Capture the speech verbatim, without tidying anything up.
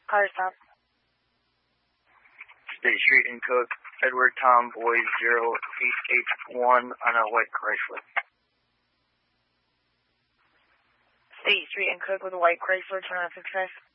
Car stop. State Street and Cook, Edward Tom Boy zero eight eight one on a white Chrysler. State Street and Cook with a white Chrysler, turn on fifty-five.